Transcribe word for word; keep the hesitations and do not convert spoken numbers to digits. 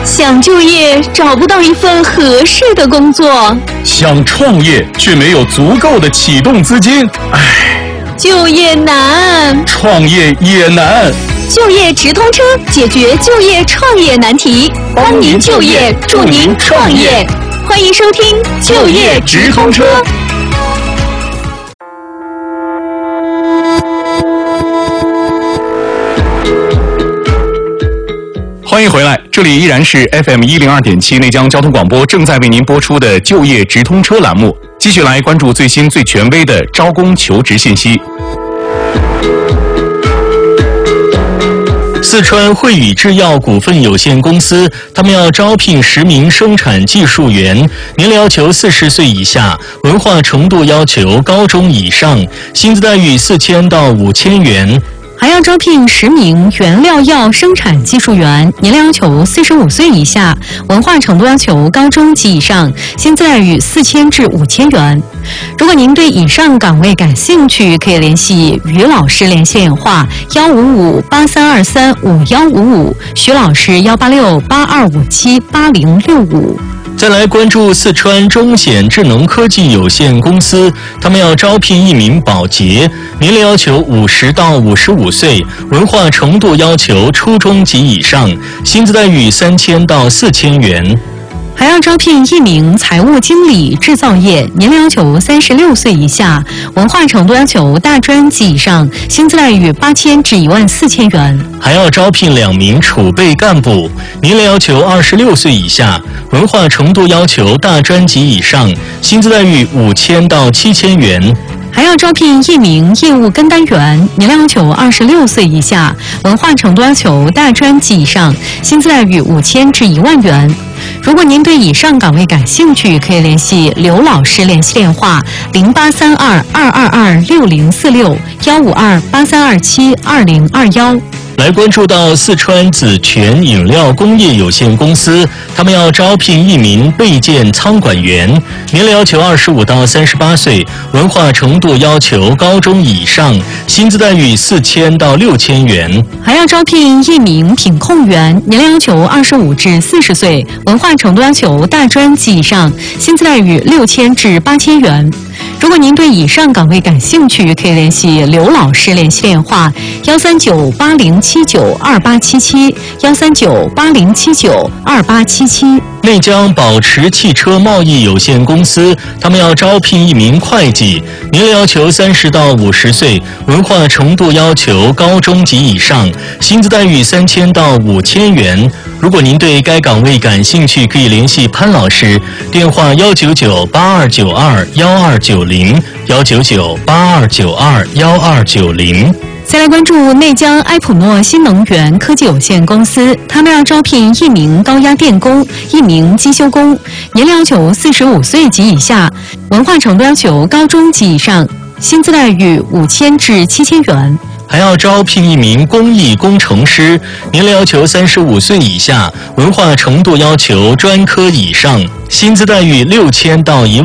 想就业找不到一份合适的工作， 想创业却没有足够的启动资金，唉， 就业难， 创业也难。 就业直通车解决就业创业难题，帮您就业，助您创业。欢迎收听就业直通车。 欢迎回来，这里依然是 F M 一零二点七内江交通广播正在为您播出的就业直通车栏目，继续来关注最新最权威的招工求职信息。四川汇宇制药股份有限公司，他们要招聘十名生产技术员，年龄要求四十岁以下，文化程度要求高中以上，薪资待遇四千到五千元。 还要招聘十名原料药生产技术员，年龄要求四十五岁以下，文化程度要求高中及以上，薪资待遇四千至五千元。如果您对以上岗位感兴趣，可以联系于老师联系电话幺五五八三二三五幺五五，徐老师幺八六八二五七八零六五。 再来关注四川中显智能科技有限公司，他们要招聘一名保洁，年龄要求五十到五十五岁，文化程度要求初中及以上，薪资待遇三千到四千元。 还要招聘一名财务经理，制造业，年龄要求三十六岁以下，文化程度要求大专及以上，薪资待遇八千至一万四千元。 还要招聘两名储备干部，年龄要求二十六岁以下，文化程度要求大专及以上，薪资待遇五千到七千元。 还要招聘一名业务跟单员，年龄要求二十六岁以下，文化程度要求大专及以上，薪资待遇五千至一万元。如果您对以上岗位感兴趣，可以联系刘老师联系电话零八三二二二二六零四六幺五二八三二七二零二幺。 来关注到四川紫泉饮料工业有限公司，他们要招聘一名备件仓管员，年龄要求二十五到三十八岁，文化程度要求高中以上，薪资待遇四千到六千元。 还要招聘一名品控员，年龄要求二十五至四十岁，文化程度要求大专及以上，薪资待遇六千至八千元。如果您对以上岗位感兴趣，可以联系刘老师联系电话幺三九八零七九二八七七幺三九八零七九二八七七。 内江宝驰汽车贸易有限公司，他们要招聘一名会计，年龄要求三十到五十岁，文化程度要求高中及以上，薪资待遇三千到五千元。如果您对该岗位感兴趣，可以联系潘老师，电话幺九九八二九二幺二九零幺九九八二九二幺二九零。 再来关注内江埃普诺新能源科技有限公司，他们要招聘一名高压电工，一名机修工，年龄要求四十五岁及以下，文化程度要求高中及以上，薪资待遇五千至七千元。 还要招聘一名工艺工程师，年龄要求三十五岁以下，文化程度要求专科以上，薪资待遇六千到一万。